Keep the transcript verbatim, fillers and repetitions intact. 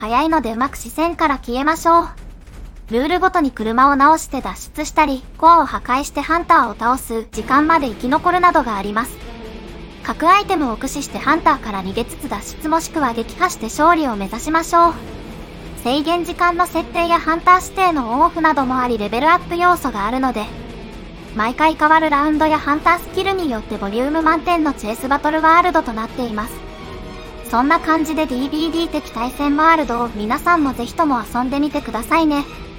早いのでうまく視線から消えましょう。ルールごとに車を直して脱出したり、コアを破壊してハンターを倒す時間まで生き残るなどがあります。各アイテムを駆使してハンターから逃げつつ脱出もしくは撃破して勝利を目指しましょう。制限時間の設定やハンター指定のオンオフなどもありレベルアップ要素があるので、毎回変わるラウンドやハンタースキルによってボリューム満点のチェイスバトルワールドとなっています。そんな感じで ディービーディー 的対戦ワールドを皆さんもぜひとも遊んでみてくださいね。